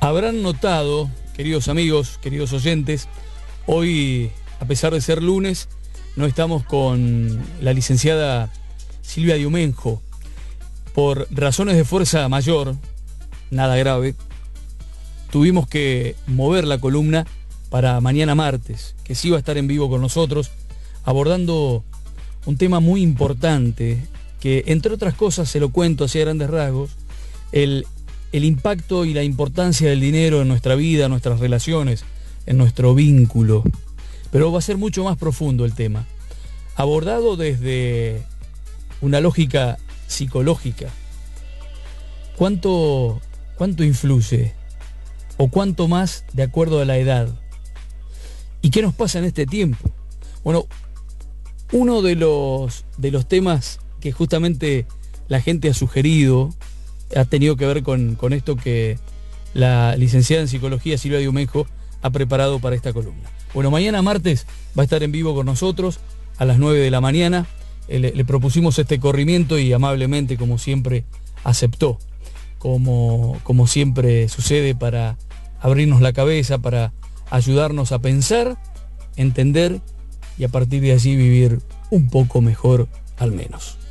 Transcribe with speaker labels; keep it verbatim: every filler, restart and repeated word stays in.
Speaker 1: Habrán notado, queridos amigos, queridos oyentes, hoy, a pesar de ser lunes, no estamos con la licenciada Silvia Diumenjo. Por razones de fuerza mayor, nada grave, tuvimos que mover la columna para mañana martes, que sí va a estar en vivo con nosotros, abordando un tema muy importante, que entre otras cosas, se lo cuento así a grandes rasgos, el, el impacto y la importancia del dinero en nuestra vida, en nuestras relaciones, en nuestro vínculo. Pero va a ser mucho más profundo el tema, abordado desde una lógica psicológica. ¿Cuánto, cuánto influye? ¿O cuánto más de acuerdo a la edad? ¿Y qué nos pasa en este tiempo? Bueno, uno de los, de los temas que justamente la gente ha sugerido ha tenido que ver con, con esto que la licenciada en psicología Silvia Diumenjo ha preparado para esta columna. Bueno, mañana martes va a estar en vivo con nosotros a las nueve de la mañana. Le, le propusimos este corrimiento y amablemente, como siempre, aceptó. Como, como siempre sucede, para abrirnos la cabeza, para ayudarnos a pensar, entender y a partir de allí vivir un poco mejor al menos.